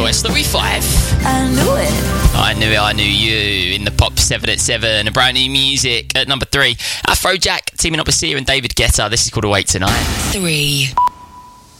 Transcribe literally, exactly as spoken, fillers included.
choice. Louis five. I knew it. I knew it, I knew you. In the pop seven at seven. Brand new music at number three. Afrojack teaming up with Sia and David Guetta. This is called Awake Tonight. Three.